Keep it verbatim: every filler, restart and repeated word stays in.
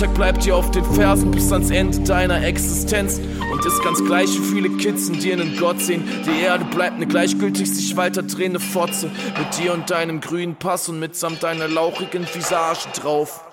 Bleibt dir auf den Fersen bis ans Ende deiner Existenz. Und ist ganz gleich, wie viele Kids in dir einen Gott sehen. Die Erde bleibt ne gleichgültig sich weiter drehende Fotze. Mit dir und deinem grünen Pass und mitsamt deiner lauchigen Visage drauf.